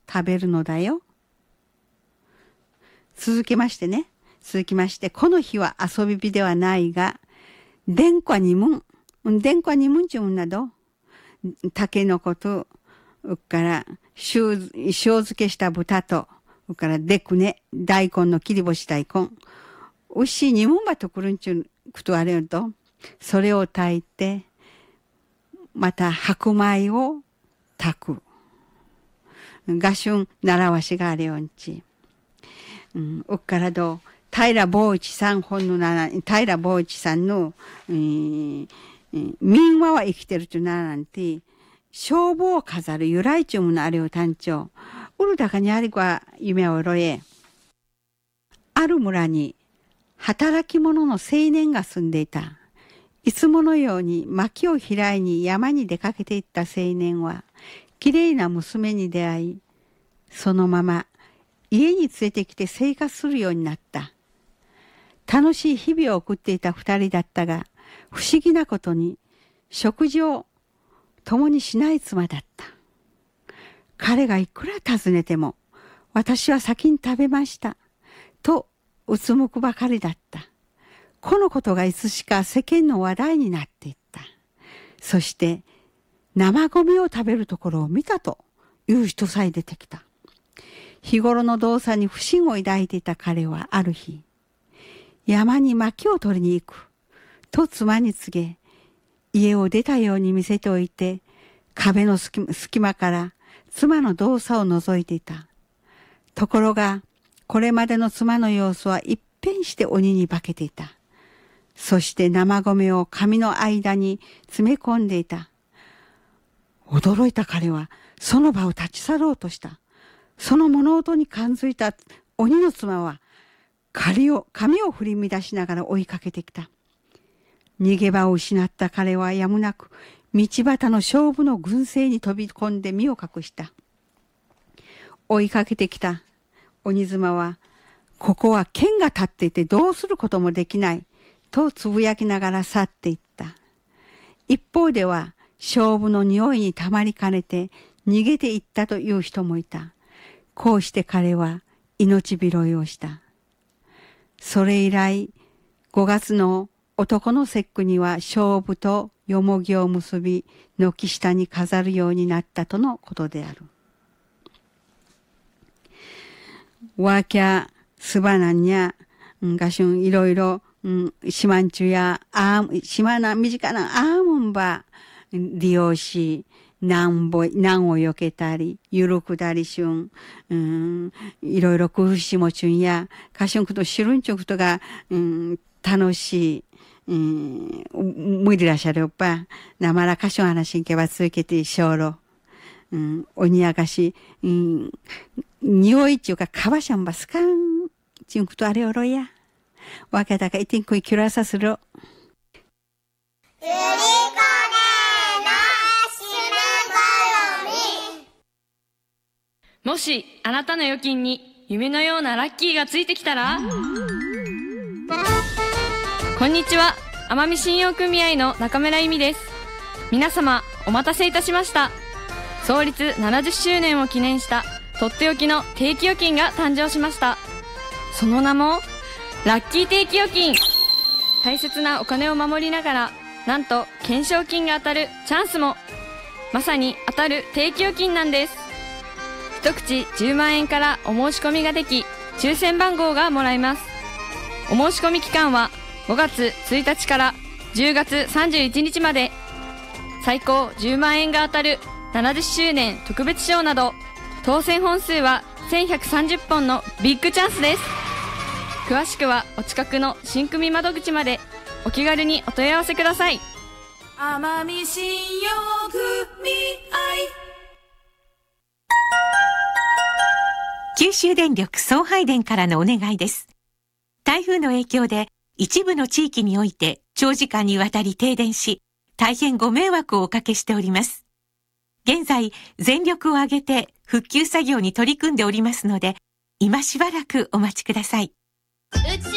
食べるのだよ。続きまして、この日は遊び日ではないが、電話にむんちゅんなど、タケノコと、から塩漬けした豚と、からでくね、大根の切り干し大根、牛にむんばとくるんちゅうことあれよと、それを炊いて、また白米を炊く。ガシュン習わしがあれよんち。うっからど、平坊一さんの、民話は生きてるちゅうななんて、消防を飾る由来ちゅうものあれを単調。うるだかにありは夢をろえ。ある村に働き者の青年が住んでいた。いつものように薪を開いに山に出かけていった青年は、きれいな娘に出会い、そのまま家に連れてきて生活するようになった。楽しい日々を送っていた二人だったが、不思議なことに食事を共にしない妻だった。彼がいくら尋ねても、私は先に食べました、とうつむくばかりだった。このことがいつしか世間の話題になっていった。そして、生米を食べるところを見たという人さえ出てきた。日頃の動作に不信を抱いていた彼はある日、山に薪を取りに行くと妻に告げ、家を出たように見せておいて、壁の隙間から妻の動作を覗いていた。ところが、これまでの妻の様子は一変して鬼に化けていた。そして生米を髪の間に詰め込んでいた。驚いた彼はその場を立ち去ろうとした。その物音に感づいた鬼の妻は髪を振り乱しながら追いかけてきた。逃げ場を失った彼はやむなく道端の勝負の群生に飛び込んで身を隠した。追いかけてきた鬼妻は、ここは剣が立っていてどうすることもできないとつぶやきながら去っていった。一方では勝負の匂いにたまりかねて逃げていったという人もいた。こうして彼は命拾いをした。それ以来5月の男の節句には勝負とよもぎを結び軒下に飾るようになったとのことである。わきゃすばなんにゃがしゅんいろいろ島んちゅや島な身近なアーモンば利用し、難を避けたり、ゆるくだりしゅん、いろいろ工夫しもちゅんや、かしゅんこと知るんちゅうことが、楽しい、無理らっしゃるば、なまらかしゅん話んけば続けてしょうろ。おにやかし、匂いちゅうかかばしゃんばすかん、ちゅうことあれおろや。わけだかいてんこいきゅらさすろ。 もしあなたの預金に夢のようなラッキーがついてきたら、こんにちは、奄美信用組合の中村由美です。皆様お待たせいたしました。創立70周年を記念したとっておきの定期預金が誕生しました。その名もラッキー定期預金。大切なお金を守りながら、なんと懸賞金が当たるチャンスも。まさに当たる定期預金なんです。一口10万円からお申し込みができ、抽選番号がもらえます。お申し込み期間は5月1日から10月31日まで。最高10万円が当たる70周年特別賞など、当選本数は1130本のビッグチャンスです。詳しくはお近くの新組窓口までお気軽にお問い合わせください。 奄美信用組合。 九州電力送配電からのお願いです。台風の影響で一部の地域において長時間にわたり停電し、大変ご迷惑をおかけしております。現在、全力を挙げて復旧作業に取り組んでおりますので、今しばらくお待ちください。 うち